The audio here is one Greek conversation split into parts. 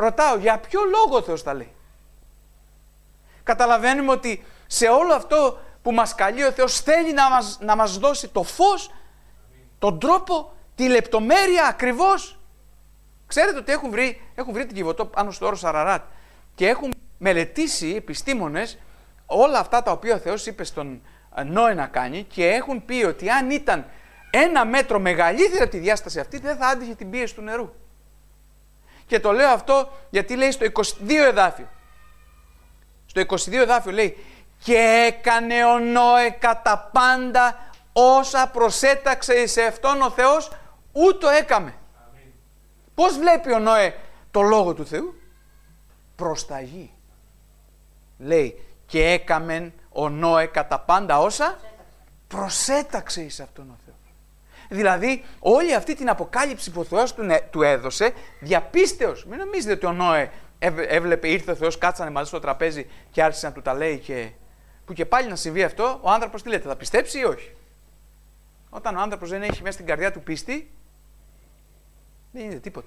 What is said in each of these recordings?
ρωτάω, για ποιο λόγο ο Θεός τα λέει? Καταλαβαίνουμε ότι σε όλο αυτό που μας καλεί ο Θεός θέλει να μας δώσει το φως, τον τρόπο, τη λεπτομέρεια ακριβώς. Ξέρετε ότι έχουν βρει την Κιβωτό πάνω στο όρο Αραράτ και έχουν μελετήσει επιστήμονες όλα αυτά τα οποία ο Θεός είπε στον Νόε να κάνει και έχουν πει ότι αν ήταν 1 μέτρο μεγαλύτερη από τη διάσταση αυτή δεν θα άντυχε την πίεση του νερού. Και το λέω αυτό γιατί λέει στο 22 εδάφιο. Στο 22 εδάφιο λέει «Και έκανε ο Νόε κατά πάντα όσα προσέταξε εις αυτόν ο Θεός, ούτω έκαμε». Πώς βλέπει ο Νόε το λόγο του Θεού? Προσταγή. Λέει «Και έκαμεν ο Νόε κατά πάντα όσα προσέταξε εις αυτόν ο Θεός». Δηλαδή όλη αυτή την αποκάλυψη που ο Θεός του έδωσε διαπίστεως. Μην νομίζετε ότι ο Νόε έβλεπε, ήρθε ο Θεός, κάτσανε μαζί στο τραπέζι και άρχισε να του τα λέει που και πάλι να συμβεί αυτό, ο άνθρωπος τι λέτε, θα πιστέψει ή όχι? Όταν ο άνθρωπος δεν έχει μέσα στην καρδιά του πίστη, δεν γίνεται τίποτα.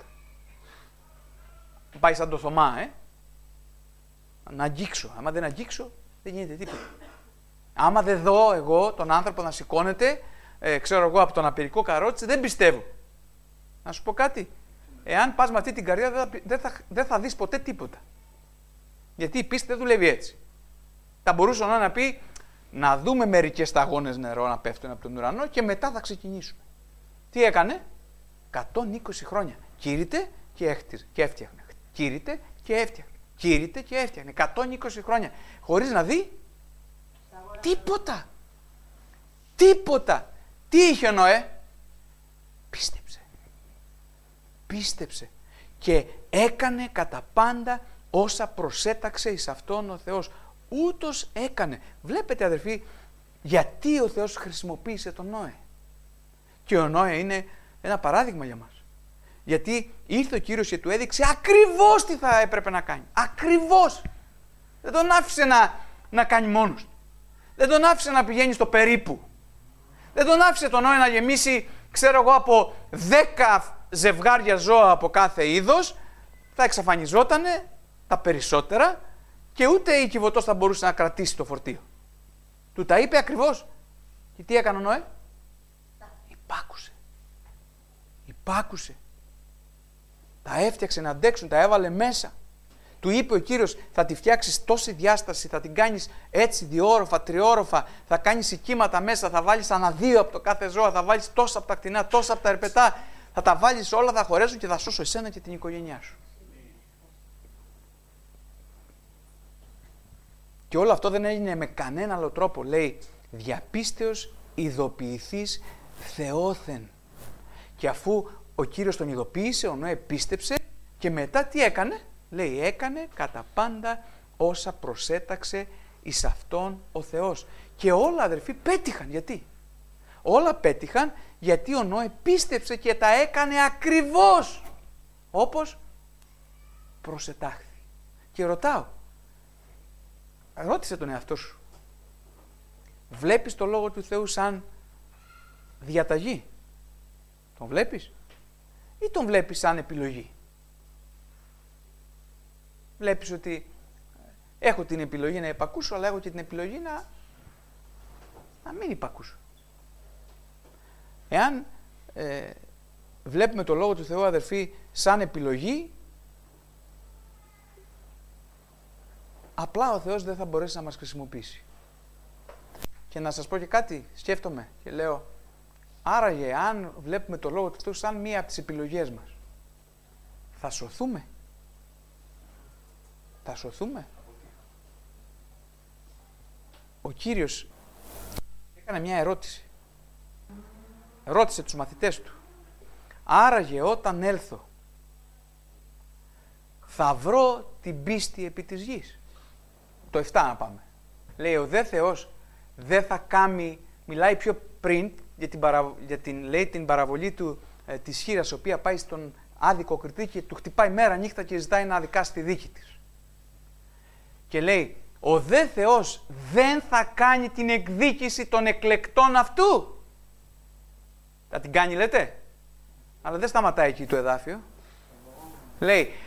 Πάει σαν το Θωμά, να αγγίξω. Άμα δεν αγγίξω, δεν γίνεται τίποτα. Άμα δεν δω εγώ τον άνθρωπο να σηκώνεται, ξέρω εγώ από τον απειρικό καρότσι, δεν πιστεύω. Να σου πω κάτι. Εάν πας με αυτή την καρδιά, δεν θα δεις ποτέ τίποτα. Γιατί η πίστη δεν δουλεύει έτσι. Θα μπορούσε να πει να δούμε μερικές σταγόνες νερό να πέφτουν από τον ουρανό και μετά θα ξεκινήσουμε. Τι έκανε? 120 χρόνια. Κήρυτε και έφτιαχνε. Κήρυτε και έφτιαχνε. Κήρυτε και έφτιαχνε. 120 χρόνια. Χωρίς να δει τίποτα. Τίποτα. Τι είχε ο Νόε? Πίστεψε. Πίστεψε. Και έκανε κατά πάντα όσα προσέταξε εις αυτόν ο Θεός. Ούτως έκανε. Βλέπετε αδερφοί, γιατί ο Θεός χρησιμοποίησε τον Νόε. Και ο Νόε είναι ένα παράδειγμα για μας. Γιατί ήρθε ο Κύριος και του έδειξε ακριβώς τι θα έπρεπε να κάνει. Ακριβώς. Δεν τον άφησε να κάνει μόνος του. Δεν τον άφησε να πηγαίνει στο περίπου. Δεν τον άφησε τον Νόε να γεμίσει, ξέρω εγώ, από 10 ζευγάρια ζώα από κάθε είδος. Θα εξαφανιζότανε τα περισσότερα και ούτε η Κιβωτός θα μπορούσε να κρατήσει το φορτίο. Του τα είπε ακριβώς. Και τι έκανε ο Νόε? Υπάκουσε. Υπάκουσε. Τα έφτιαξε να αντέξουν, τα έβαλε μέσα. Του είπε ο Κύριος, θα τη φτιάξεις τόση διάσταση, θα την κάνεις έτσι 2 όροφα, 3 όροφα, θα κάνεις οικίματα μέσα, θα βάλεις ανά 2 από το κάθε ζώο, θα βάλεις τόσα από τα κτηνά, τόσα από τα ερπετά, θα τα βάλεις όλα, θα χωρέσουν και θα σώσω εσένα και την οικογένειά σου. Και όλο αυτό δεν έγινε με κανένα άλλο τρόπο. Λέει, διαπίστεως ειδοποιηθείς Θεόθεν. Και αφού ο Κύριος τον ειδοποίησε, ο Νόε πίστεψε και μετά τι έκανε? Λέει, έκανε κατά πάντα όσα προσέταξε εις αυτόν ο Θεός. Και όλα αδερφοί πέτυχαν. Γιατί? Όλα πέτυχαν γιατί ο Νόε πίστεψε και τα έκανε ακριβώς όπως προσετάχθη. Και ρωτάω, ρώτησε τον εαυτό σου, βλέπεις το Λόγο του Θεού σαν διαταγή? Τον βλέπεις ή τον βλέπεις σαν επιλογή? Βλέπεις ότι έχω την επιλογή να υπακούσω, αλλά έχω και την επιλογή να μην υπακούσω. Εάν βλέπουμε το Λόγο του Θεού, αδερφοί, σαν επιλογή, απλά ο Θεός δεν θα μπορέσει να μας χρησιμοποιήσει. Και να σας πω και κάτι, σκέφτομαι και λέω, άραγε αν βλέπουμε το Λόγο του Θεού σαν μία από τις επιλογές μας, θα σωθούμε? Θα σωθούμε? Ο Κύριος έκανε μια ερώτηση. Ρώτησε τους μαθητές του, άραγε όταν έλθω θα βρω την πίστη επί της γης? Το 7 να πάμε. Λέει, ο δε Θεός δεν θα κάνει, μιλάει πιο πριν για την παραβολή του της χήρας, η οποία πάει στον άδικο κριτή και του χτυπάει μέρα νύχτα και ζητάει να αδικάσει τη δίκη της. Και λέει, ο δε Θεός δεν θα κάνει την εκδίκηση των εκλεκτών αυτού? Θα την κάνει λέτε? Αλλά δεν σταματάει εκεί το εδάφιο. Λέει,